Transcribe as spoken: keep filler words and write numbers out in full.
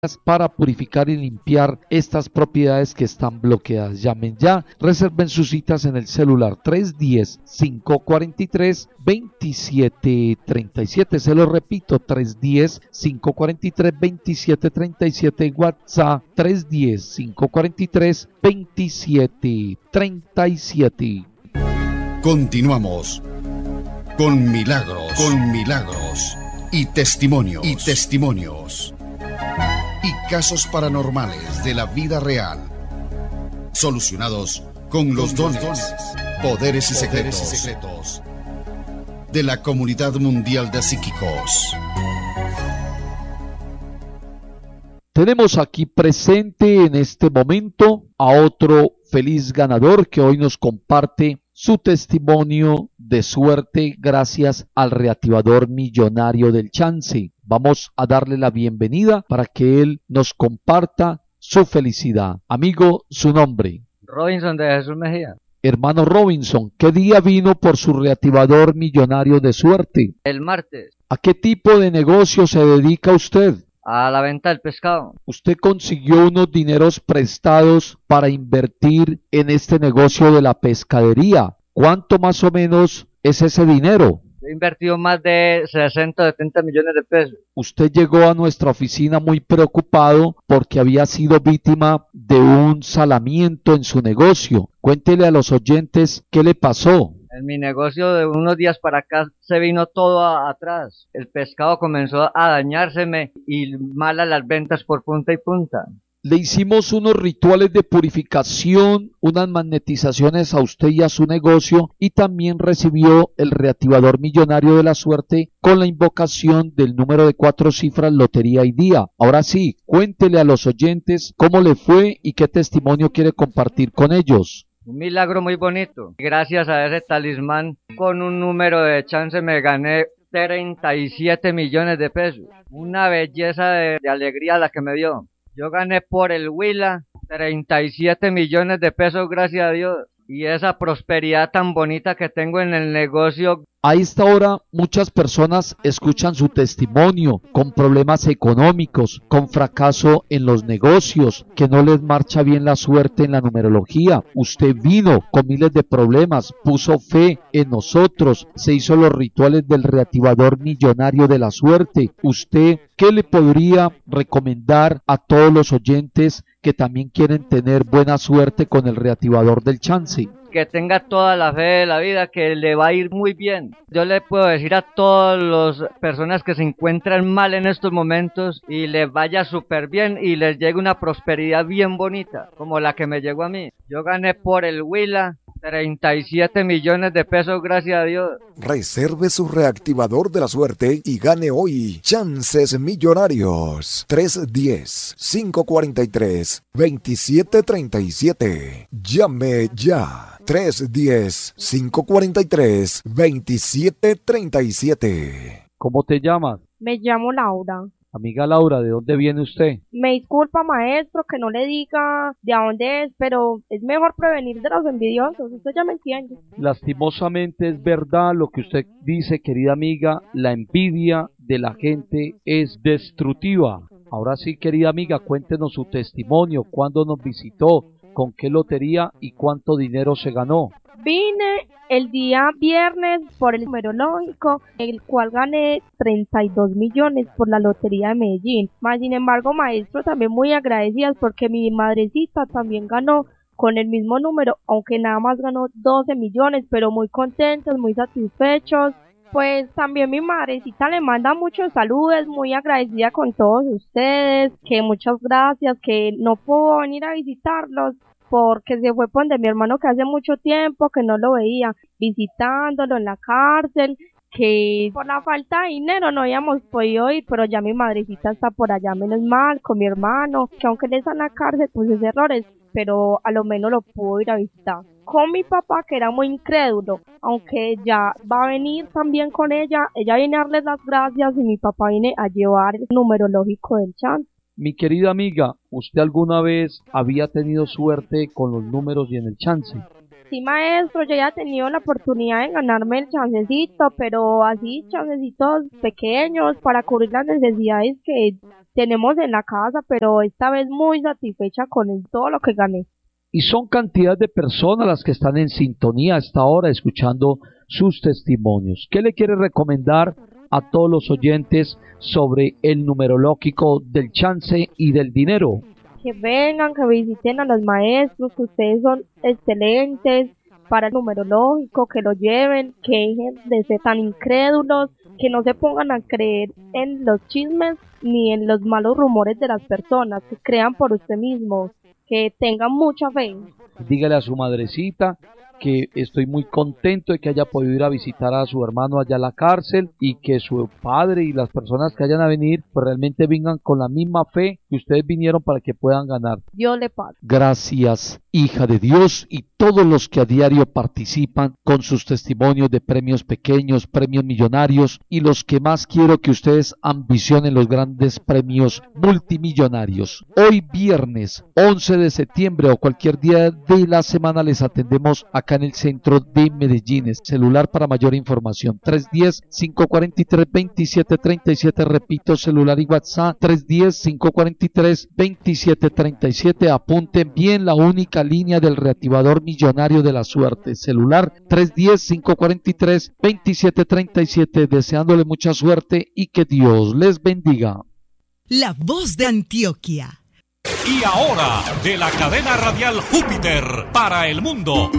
para purificar y limpiar estas propiedades que están bloqueadas. Llamen ya, reserven sus citas en el celular tres uno cero, cinco cuatro tres, dos siete tres siete. Se lo repito, tres uno cero, cinco cuatro tres, dos siete tres siete. WhatsApp tres uno cero, cinco cuatro tres, dos siete tres siete. Continuamos con Milagros, con Milagros y testimonios, y testimonios. Y casos paranormales de la vida real, solucionados con los dones, poderes y secretos, secretos de la comunidad mundial de psíquicos. Tenemos aquí presente en este momento a otro feliz ganador que hoy nos comparte su testimonio de suerte gracias al reactivador millonario del Chance. Vamos a darle la bienvenida para que él nos comparta su felicidad. Amigo, su nombre. Robinson de Jesús Mejía. Hermano Robinson, ¿qué día vino por su reactivador millonario de suerte? El martes. ¿A qué tipo de negocio se dedica usted? A la venta del pescado. Usted consiguió unos dineros prestados para invertir en este negocio de la pescadería. ¿Cuánto más o menos es ese dinero? He invertido más de sesenta, setenta millones de pesos. Usted llegó a nuestra oficina muy preocupado porque había sido víctima de un salamiento en su negocio. Cuéntele a los oyentes qué le pasó. En mi negocio de unos días para acá se vino todo a, atrás. El pescado comenzó a dañárseme y malas las ventas por punta y punta. Le hicimos unos rituales de purificación, unas magnetizaciones a usted y a su negocio, y también recibió el reactivador millonario de la suerte con la invocación del número de cuatro cifras Lotería y Día. Ahora sí, cuéntele a los oyentes cómo le fue y qué testimonio quiere compartir con ellos. Un milagro muy bonito. Gracias a ese talismán, con un número de chance me gané treinta y siete millones de pesos. Una belleza de, de alegría la que me dio. Yo gané por el Huila treinta y siete millones de pesos, gracias a Dios. Y esa prosperidad tan bonita que tengo en el negocio. A esta hora muchas personas escuchan su testimonio con problemas económicos, con fracaso en los negocios, que no les marcha bien la suerte en la numerología. Usted vino con miles de problemas, puso fe en nosotros, se hizo los rituales del reactivador millonario de la suerte. ¿Usted qué le podría recomendar a todos los oyentes que también quieren tener buena suerte con el reactivador del Chance? Que tenga toda la fe de la vida, que le va a ir muy bien. Yo le puedo decir a todas las personas que se encuentran mal en estos momentos y les vaya súper bien y les llegue una prosperidad bien bonita, como la que me llegó a mí. Yo gané por el Huila treinta y siete millones de pesos, gracias a Dios. Reserve su reactivador de la suerte y gane hoy chances millonarios. tres uno cero, cinco cuatro tres, dos siete tres siete. Llame ya. tres uno cero, cinco cuatro tres, dos siete tres siete. ¿Cómo te llamas? Me llamo Laura. Amiga Laura, ¿de dónde viene usted? Me disculpa, maestro, que no le diga de dónde es, pero es mejor prevenir de los envidiosos, usted ya me entiende. Lastimosamente es verdad lo que usted dice, querida amiga, la envidia de la gente es destructiva. Ahora sí, querida amiga, cuéntenos su testimonio, cuándo nos visitó, con qué lotería y cuánto dinero se ganó. Vine el día viernes por el numerológico, el cual gané treinta y dos millones por la lotería de Medellín. Más sin embargo, maestro, también muy agradecidas porque mi madrecita también ganó con el mismo número, aunque nada más ganó doce millones, pero muy contentos, muy satisfechos. Pues también mi madrecita le manda muchos saludos, muy agradecida con todos ustedes, que muchas gracias, que no puedo venir a visitarlos porque se fue por donde mi hermano, que hace mucho tiempo que no lo veía, visitándolo en la cárcel, que por la falta de dinero no habíamos podido ir, pero ya mi madrecita está por allá, menos mal, con mi hermano, que aunque él está en la cárcel, pues es errores, pero a lo menos lo pudo ir a visitar. Con mi papá, que era muy incrédulo, aunque ya va a venir también con ella, ella viene a darles las gracias y mi papá viene a llevar el numerológico del Chance. Mi querida amiga, ¿usted alguna vez había tenido suerte con los números y en el Chance? Sí, maestro, yo ya he tenido la oportunidad de ganarme el chancecito, pero así chancecitos pequeños para cubrir las necesidades que tenemos en la casa, pero esta vez muy satisfecha con el- todo lo que gané. Y son cantidad de personas las que están en sintonía hasta ahora escuchando sus testimonios. ¿Qué le quiere recomendar a todos los oyentes sobre el numerológico del chance y del dinero? Que vengan, que visiten a los maestros, que ustedes son excelentes para el numerológico, que lo lleven, que dejen de ser tan incrédulos, que no se pongan a creer en los chismes ni en los malos rumores de las personas, que crean por usted mismo, que tengan mucha fe. Dígale a su madrecita que estoy muy contento de que haya podido ir a visitar a su hermano allá a la cárcel y que su padre y las personas que vayan a venir pues realmente vengan con la misma fe que ustedes vinieron para que puedan ganar. Dios le pague. Gracias, hija de Dios, y todos los que a diario participan con sus testimonios de premios pequeños, premios millonarios, y los que más quiero que ustedes ambicionen los grandes premios multimillonarios. Hoy viernes once de septiembre o cualquier día de la semana les atendemos acá en el centro de Medellín. Celular para mayor información tres uno cero, cinco cuatro tres, dos siete tres siete, repito, celular y WhatsApp tres uno cero, cinco cuatro tres, dos siete tres siete. Apunten bien la única línea del reactivador millonario de la suerte, celular tres uno cero, cinco cuatro tres, dos siete tres siete, deseándole mucha suerte y que Dios les bendiga. La voz de Antioquia. Y ahora, de la cadena radial Júpiter para el mundo,